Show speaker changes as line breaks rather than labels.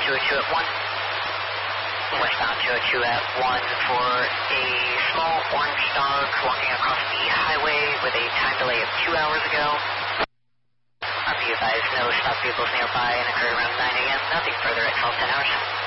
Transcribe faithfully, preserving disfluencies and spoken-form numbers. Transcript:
two oh two at one. Westbound two oh two at one for a small orange dog walking across the highway with a time delay of two hours ago. R P advised no stop vehicles nearby and occurred around nine A M Nothing further at twelve ten hours.